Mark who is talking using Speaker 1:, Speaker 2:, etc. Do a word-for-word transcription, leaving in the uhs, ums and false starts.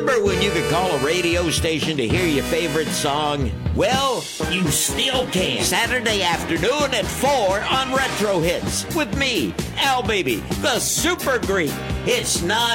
Speaker 1: Remember when you could call a radio station to hear your favorite song? Well, you still can. Saturday afternoon at four on Retro Hits with me, Al Baby, the Super Greek. It's non